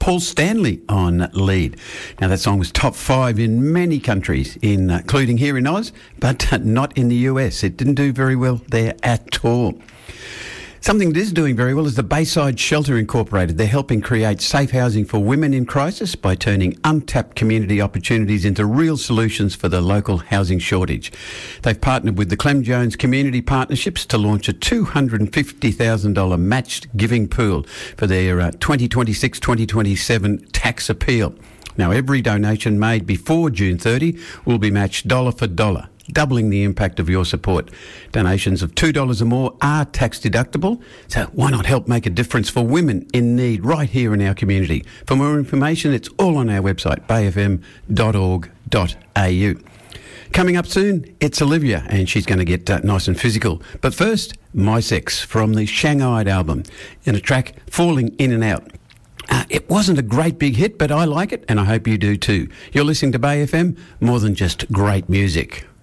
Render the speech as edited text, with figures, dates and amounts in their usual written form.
Paul Stanley on lead. Now, that song was top 5 in many countries, including here in Oz, but not in the US. It didn't do very well there at all. Something that is doing very well is the Bayside Shelter Incorporated. They're helping create safe housing for women in crisis by turning untapped community opportunities into real solutions for the local housing shortage. They've partnered with the Clem Jones Community Partnerships to launch a $250,000 matched giving pool for their 2026-2027 tax appeal. Now, every donation made before June 30 will be matched dollar for dollar, doubling the impact of your support. Donations of $2 or more are tax deductible, so why not help make a difference for women in need right here in our community? For more information, it's all on our website, bayfm.org.au. Coming up soon, it's Olivia, and she's going to get nice and physical. But first, My Sex from the Shanghaied album, in a track, Falling In and Out. It wasn't a great big hit, but I like it, and I hope you do too. You're listening to Bay FM, more than just great music.